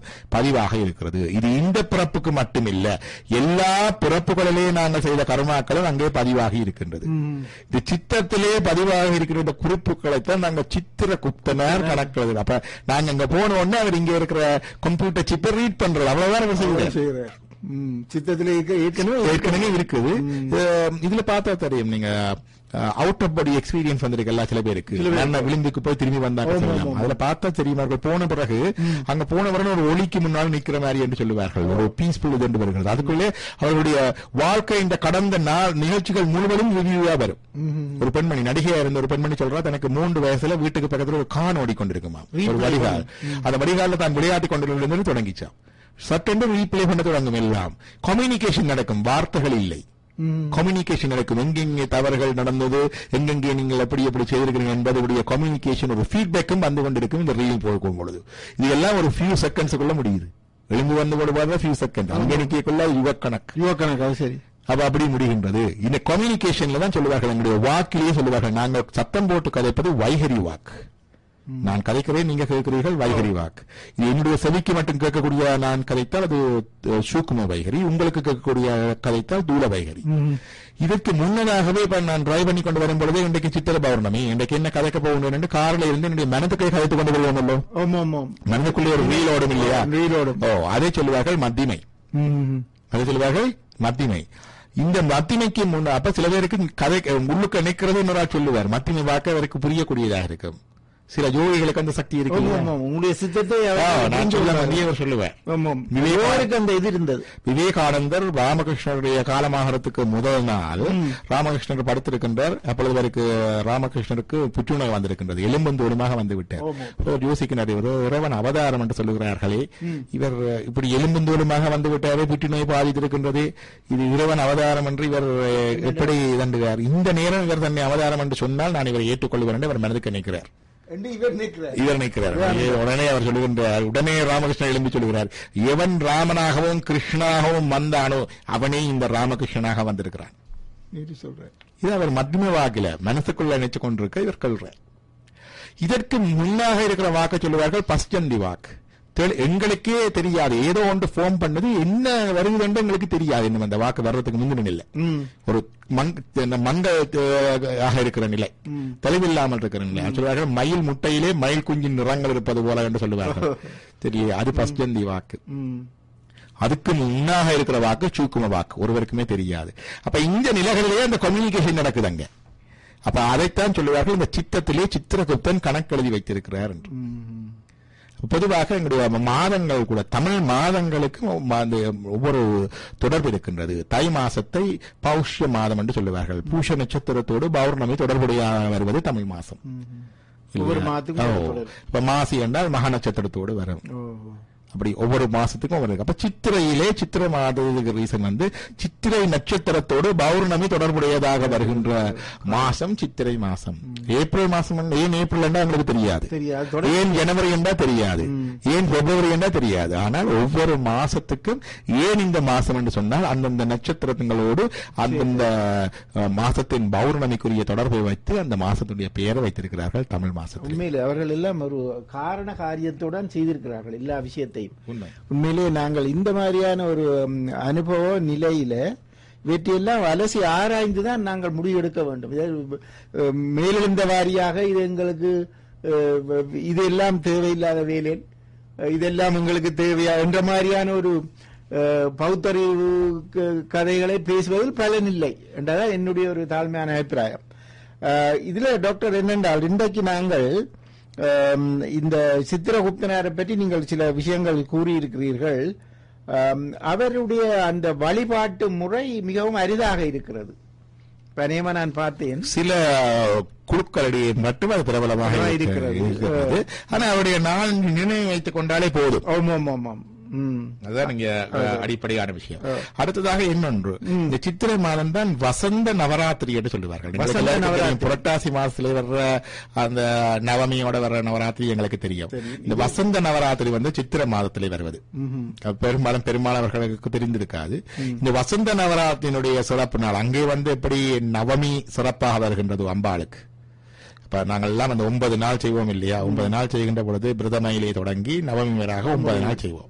பதிவாக இருக்கிறது. இது இந்த பிறப்புக்கு மட்டுமில்ல, எல்லா பிறப்புகளிலே நாங்கள் செய்த கர்மாக்களும் அங்கே பதிவாகி இருக்கின்றது. இது சித்தத்திலே பதிவாக இருக்கிற இந்த குறிப்புகளைத்தான் நாங்கள் சித்திரகுப்தனார் கணக்கு. அப்ப நாங்க அங்க போன உடனே அவர் இங்க இருக்கிற கம்ப்யூட்டர் சிப்பை ரீட் பண்றது, அவ்வளவுதான் செய்யறாரு. சித்தத்திலே ஏற்கனவே இருக்குது. இதுல பார்த்தா தெரியும், நீங்க அவுட் ஆஃப் பாடி எக்ஸ்பீரியன்ஸ் வந்திருக்கல சில பேருக்கு, விளிம்புக்கு போய் திரும்பி வந்தாங்க, அதுல பார்த்தா தெரியுமார்கள். போன பிறகு அங்க போனவர்கள் ஒரு ஒளிக்கு முன்னால் நிக்கிற மாதிரி என்று சொல்லுவார்கள், ஒரு பீஸ்ஃபுல் இது என்று வருகிறது. அதுக்குள்ளே அவர்களுடைய வாழ்க்கை இந்த கடந்த நிகழ்ச்சிகள் முழுவதும் ரிவ்யூவா வரும். ஒரு பெண்மணி, நடிகையா இருந்த ஒரு பெண்மணி சொல்றா, தனக்கு 3 வயசுல வீட்டுக்கு பக்கத்துல ஒரு கான் ஓடிக்கொண்டிருக்குமா, ஒரு வடிகால். அந்த வடிகால தான் விளையாட்டி கொண்டிருந்தது தொடங்கிச்சான். சட்டென்று ரீப்ளே பண்ண தொடங்கும். எல்லாம் கம்யூனிகேஷன் நடக்கும், வார்த்தைகள் இல்லை, கம்யூனிகேஷன் நடக்கும். எங்கெங்கே தவறுகள் நடந்தது, எங்கெங்கே நீங்கள் எப்படி எப்படி செய்திருக்கிறீங்க என்பதுடைய கம்யூனிகேஷன், ஒரு ஃபீட்பேக்கும் வந்து கொண்டிருக்கும். இந்த ரீல் போகும் பொழுது இது எல்லாம் ஒரு ஃபியூ செகண்ட்ஸுக்குள்ள முடியுது. எழுந்து வந்து போடுவாங்க ஃபியூ செகண்ட், அங்கே நிற்கக்குள்ள யுவக்கணக்கு. சரி, அப்ப அப்படி முடிகின்றது. இந்த கம்யூனிகேஷன்ல தான் சொல்லுவார்கள், எங்களுடைய வாக்கிலேயே சொல்லுவார்கள், நாங்கள் சத்தம் போட்டு கதைப்பது வைகரி வாக்கு. நான் கதைக்கிறேன், நீங்க கேட்கிறீர்கள், வைகரி வாக்கு. இது என்னுடைய செவிக்கு மட்டும் கேட்கக்கூடிய நான் கதைத்தால் அது சூக்கும வைகரி, உங்களுக்கு கேட்கக்கூடிய கதைத்தால் தூள வைகரி. இதற்கு முன்னதாகவே இப்ப நான் டிரைவ் பண்ணி கொண்டு வரும் பொழுதே, இன்றைக்கு சித்திர பௌர்ணமி, இன்றைக்கு என்ன கதைக்க போகணும் என்று காரில் இருந்து என்னுடைய மனதுக்கை கதைத்து கொண்டு வருவோமல்லோ. மனதுக்குள்ளே ஒரு ரீல் ஓடும் இல்லையா, அதை சொல்லுவார்கள் மத்திமை. அதை சொல்லுவார்கள் மத்திமை. இந்த மத்திமைக்கு முன்ன அப்ப சில பேருக்கு கதை உள்ளுக்கு நிற்கிறது இன்னொரு சொல்லுவார். மத்திமை வாக்க அவருக்கு புரியக்கூடியதாக இருக்கும். சில ஜோதிகளுக்கு அந்த சக்தி இருக்கு. உங்களுடைய சித்தத்தை சொல்லுவேன். அந்த இது இருந்தது. விவேகானந்தர் ராமகிருஷ்ணருடைய காலமாகறதுக்கு முதல் நாள் ராமகிருஷ்ணர் படுத்திருக்கின்றார். அப்பொழுது அவருக்கு ராமகிருஷ்ணருக்கு புற்றுநோய் வந்திருக்கின்றது, எலும்பந்தோலுமாக வந்து விட்டார். யோசிக்கின்றார், இறைவன் அவதாரம் என்று சொல்லுகிறார்களே, இவர் இப்படி எலும்பந்தோலுமாக வந்து விட்டாரே, புற்றுநோய் பாதித்திருக்கின்றது, இது இறைவன் அவதாரம் என்று இவர் எப்படி தண்டுகிறார்? இந்த நேரம் இவர் தன்னை அவதாரம் என்று சொன்னால் நான் இவரை ஏற்றுக்கொள்வேன் என்று அவர் மனதுக்கு நிற்கிறார். இவர் நிற்கிறார். உடனே அவர் சொல்லுகின்றார், உடனே ராமகிருஷ்ணன் எழும்பி சொல்லுகிறார், எவன் ராமனாகவும் கிருஷ்ணனாகவும் வந்தானோ அவனே இந்த ராமகிருஷ்ணனாக வந்திருக்கிறான். இது அவர் மத்தியம வாக்கில மனசுக்குள்ள நினைச்சு கொண்டிருக்க இவர் கொள்றார். இதற்கு முன்னாக இருக்கிற வாக்க சொல்லுவார்கள் பஸ்டண்டி வாக்கு. எங்களுக்கே தெரியாது, ஏதோ ஒன்று ஃபார்ம் பண்ணது, என்ன வருகிறது எங்களுக்கு தெரியாது. இன்னும் அந்த வாக்கு வர்றதுக்கு முந்தின நிலை, ஒரு மங்காக இருக்கிற நிலை, தெளிவில்லாமல் இருக்கிற நிலை. சொல்லுவார்கள் மயில் முட்டையிலே மயில் குஞ்சின் நிறங்கள் இருப்பது போல என்று சொல்லுவார்கள். தெரியும், அது பஸ்டந்தி வாக்கு. அதுக்கு முன்னாக இருக்கிற வாக்கு சூக்கும வாக்கு, ஒருவருக்குமே தெரியாது. அப்ப இந்த நிலைகளிலேயே அந்த கம்யூனிகேஷன் நடக்குது அங்க. அப்ப அதைத்தான் சொல்லுவார்கள், இந்த சித்தத்திலே சித்திரகுப்தன் கணக்கு எழுதி வைத்திருக்கிறார் என்று. பொதுவாக எங்களுடைய மாதங்கள் கூட, தமிழ் மாதங்களுக்கு ஒவ்வொரு தொடர்பு இருக்கின்றது. தை மாசத்தை பௌஷ்ய மாதம் என்று சொல்லுவார்கள். பூஷ நட்சத்திரத்தோடு பௌர்ணமி தொடர்புடைய வருவது தமிழ் மாசம். இப்ப மாசி என்றால் மகா நட்சத்திரத்தோடு வரும். அப்படி ஒவ்வொரு மாசத்துக்கும் வருது. அப்ப சித்திரையிலே, சித்திரை மாதத்துக்கு ரீசன் வந்து சித்திரை நட்சத்திரத்தோடு பௌர்ணமி தொடர்புடையதாக வருகின்ற மாசம் சித்திரை மாசம். ஏப்ரல் மாசம் ஏன் ஏப்ரல் என்றா உங்களுக்கு தெரியாது, ஏன் ஜனவரி என்றா தெரியாது, ஏன் பிப்ரவரி என்றா தெரியாது. ஆனால் ஒவ்வொரு மாசத்துக்கும் ஏன் இந்த மாசம் என்று சொன்னால் அந்தந்த நட்சத்திரங்களோடு அந்தந்த மாசத்தின் பௌர்ணமிக்குரிய தொடர்பை வைத்து அந்த மாசத்துடைய பெயரை வைத்திருக்கிறார்கள் தமிழ் மாசத்தில். உண்மையிலே அவர்கள் எல்லாம் ஒரு காரண காரியத்துடன் செய்திருக்கிறார்கள் எல்லா விஷயத்தையும். உண்மையிலே நாங்கள் இந்த மாதிரியான ஒரு அனுபவ நிலையில வெற்றியெல்லாம் அலசி ஆராய்ந்துதான் நாங்கள் முடிவெடுக்க வேண்டும். மேலெழுந்த வாரியாக இது எங்களுக்கு இதெல்லாம் தேவையில்லாத வேலை, இதெல்லாம் எங்களுக்கு தேவையா என்ற மாதிரியான ஒரு பௌத்தறிவு கதைகளை பேசுவதில் பலனில்லை என்றதான் என்னுடைய ஒரு தாழ்மையான அபிப்பிராயம். இதுல டாக்டர் என்னென்றால், இன்றைக்கு நாங்கள் இந்த சித்திரகுப்தனாரை பற்றி நீங்கள் சில விஷயங்கள் கூறியிருக்கிறீர்கள். அவருடைய அந்த வழிபாட்டு முறை மிகவும் அரிதாக இருக்கிறது. பனியமா நான் பார்த்தேன், சில குழுக்களிடையே மட்டும் அது பிரபலமாக இருக்கிறது. ஆனா அவருடைய நாள் நினைவு வைத்துக் கொண்டாலே போதும். ஆமாம், அதுதான் நீங்க அடிப்படையான விஷயம். அடுத்ததாக இன்னொன்று, இந்த சித்திரை மாதம் தான் வசந்த நவராத்திரி என்று சொல்லுவார்கள். புரட்டாசி மாசத்துல வர்ற அந்த நவமியோட வர்ற நவராத்திரி எங்களுக்கு தெரியும். இந்த வசந்த நவராத்திரி வந்து சித்திரை மாதத்திலே வருவது பெரும்பாலானவர்களுக்கு தெரிந்திருக்காது. இந்த வசந்த நவராத்திரியினுடைய சிறப்பு நாள் அங்கே வந்து எப்படி நவமி சிறப்பாக வருகின்றது அம்பாளுக்கு. இப்ப நாங்கள் எல்லாம் அந்த 9 நாள் செய்வோம் இல்லையா? 9 நாள் செய்கின்ற பொழுது பிரதமையிலே தொடங்கி நவமி வராக 9 நாள் செய்வோம்.